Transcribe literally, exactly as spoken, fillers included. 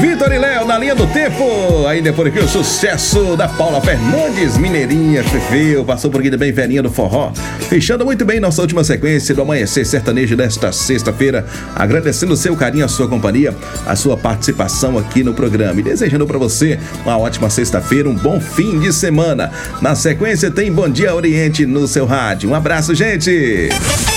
Vitor e Léo na linha do tempo. Ainda por aqui o sucesso da Paula Fernandes, Mineirinha, Fefeu, passou por aqui também Verinha do Forró. Fechando muito bem nossa última sequência do Amanhecer Sertanejo desta sexta-feira. Agradecendo o seu carinho, a sua companhia, a sua participação aqui no programa. E desejando para você uma ótima sexta-feira, um bom fim de semana. Na sequência tem Bom Dia Oriente no seu rádio. Um abraço, gente!